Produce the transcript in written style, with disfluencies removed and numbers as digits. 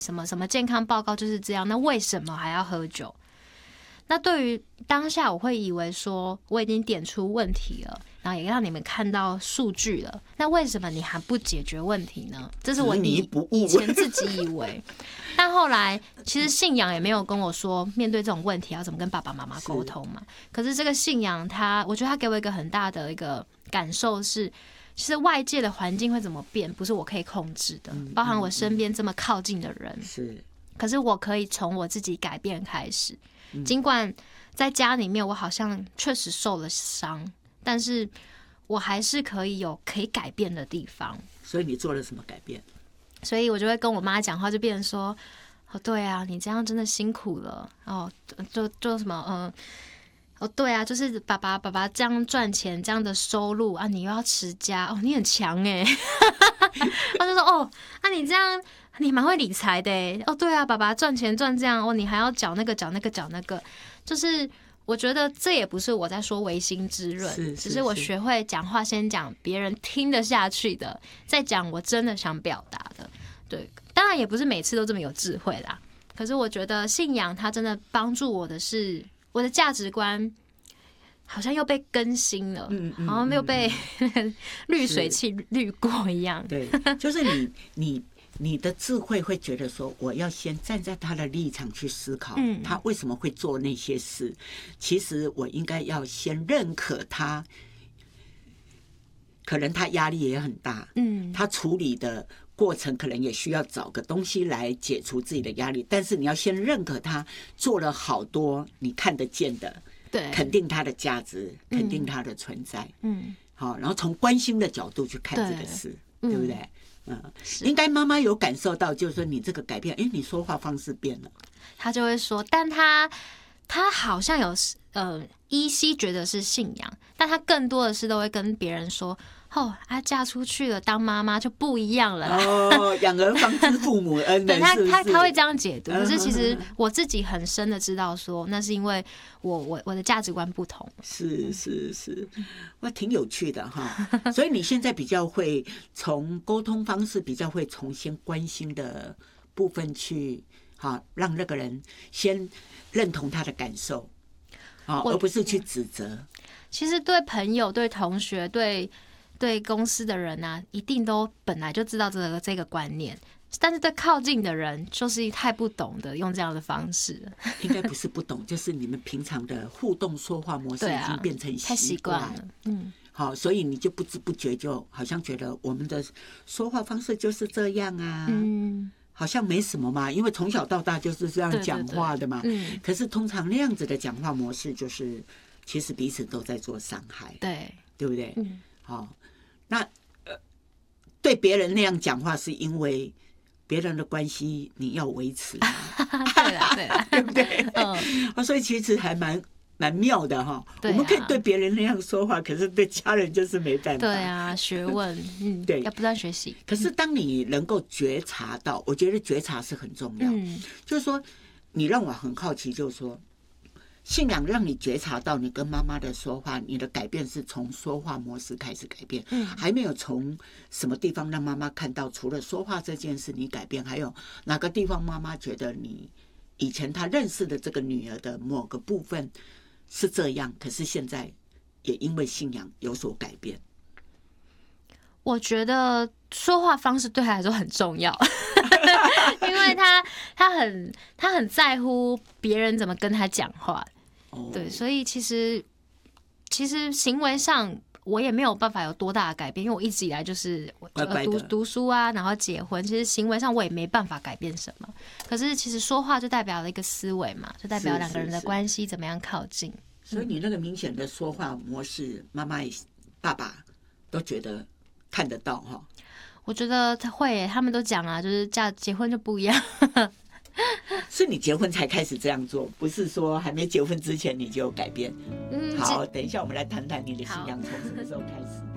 什么什么健康报告就是这样，那为什么还要喝酒？那对于当下，我会以为说我已经点出问题了，然后也让你们看到数据了，那为什么你还不解决问题呢？这是我以前自己以为，但后来其实信仰也没有跟我说，面对这种问题要怎么跟爸爸妈妈沟通嘛。可是这个信仰我觉得他给我一个很大的一个感受是，其实外界的环境会怎么变，不是我可以控制的，包含我身边这么靠近的人，可是我可以从我自己改变开始。尽管在家里面我好像确实受了伤，但是我还是可以改变的地方。 所以你做了什么改变？ 所以我就会跟我妈讲话，就变成说：“哦，对啊，你这样真的辛苦了哦，就什么哦，对啊，就是爸爸这样赚钱，这样的收入啊，你又要持家哦，你很强哎。”他就说：“哦，啊你这样。”你蛮会理财的哦，对啊，爸爸赚钱赚这样哦，你还要缴那个，就是我觉得这也不是我在说违心之论，只是我学会讲话先讲别人听得下去的，再讲我真的想表达的。对，当然也不是每次都这么有智慧啦，可是我觉得信仰它真的帮助我的是，我的价值观好像又被更新了，好像又被滤水器滤过一样。 对，就是你的智慧会觉得说，我要先站在他的立场去思考，他为什么会做那些事。其实我应该要先认可他，可能他压力也很大，他处理的过程可能也需要找个东西来解除自己的压力。但是你要先认可他做了好多你看得见的， 对， 肯定他的价值，肯定他的存在，好，然后从关心的角度去看这个事，对不对？应该妈妈有感受到，就是说你这个改变，你说话方式变了， 她就会说，但她好像有依稀觉得是信仰，但她更多的是都会跟别人说，嫁出去了当妈妈就不一样了啦。 养儿方知父母恩的， 对，她会这样解读。可是其实我自己很深的知道说，那是因为我的价值观不同。 是，哇，挺有趣的哈。所以你现在比较会从沟通方式比较会从先关心的部分去，让那个人先认同他的感受，而不是去指责。 其实对朋友、对同学、对公司的人啊，一定都本来就知道这个观念，但是对靠近的人就是太不懂得用这样的方式。 应该不是不懂，就是你们平常的互动说话模式已经变成太习惯了。 好，所以你就不知不觉就好像觉得我们的说话方式就是这样啊，好像没什么嘛，因为从小到大就是这样讲话的嘛。可是通常那样子的讲话模式，就是其实彼此都在做伤害，对不对？好，那对别人那样讲话，是因为别人的关系你要维持，对不对？所以其实还蛮妙的哈。我们可以对别人那样说话，可是对家人就是没办法。 对啊，学问，对，要不断学习。 可是当你能够觉察到，我觉得觉察是很重要。就是说，你让我很好奇，就是说，信仰让你觉察到你跟妈妈的说话，你的改变是从说话模式开始改变，还没有从什么地方让妈妈看到，除了说话这件事你改变，还有哪个地方妈妈觉得你以前她认识的这个女儿的某个部分是这样，可是现在也因为信仰有所改变。 我觉得说话方式对他来说很重要，因为他很在乎别人怎么跟他讲话，对，所以其实行为上我也没有办法有多大的改变，因为我一直以来就是读书啊，然后结婚，其实行为上我也没办法改变什么。可是其实说话就代表了一个思维嘛，就代表两个人的关系怎么样靠近。 所以你那个明显的说话模式，妈妈、爸爸都觉得看得到哈。 我觉得会耶，他们都讲啊，就是结婚就不一样。 是你结婚才开始这样做，不是说还没结婚之前你就有改变。好，等一下我们来谈谈你的信仰从什么时候开始。